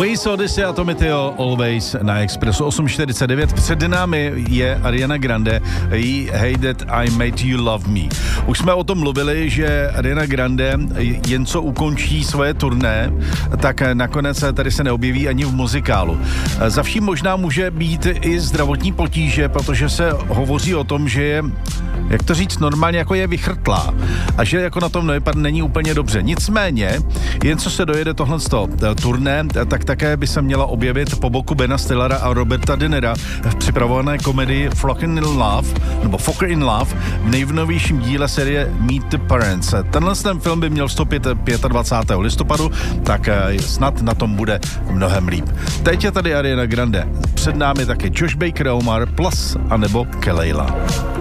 Waze Odyssey a Tommy Teo Always na Expressu 8:49. Před námi je Ariana Grande, jí Hey That I Made You Love Me. Už jsme o tom mluvili, že Ariana Grande jen co ukončí svoje turné, tak nakonec tady se neobjeví ani v muzikálu. Za vším možná může být i zdravotní potíže, protože se hovoří o tom, že je, jak to říct, normálně jako je vychrtlá a že jako na tom není úplně dobře. Nicméně, jen co se dojede tohleto turné, tak také by se měla objevit po boku Bena Stillera a Roberta De Nira v připravované komedii Falling in Love v nejnovějším díle série Meet the Parents. Tenhle film by měl vstoupit 25. listopadu, tak snad na tom bude mnohem líp. Teď je tady Ariana Grande. Před námi taky Josh Baker, Omar Plus anebo Kelela.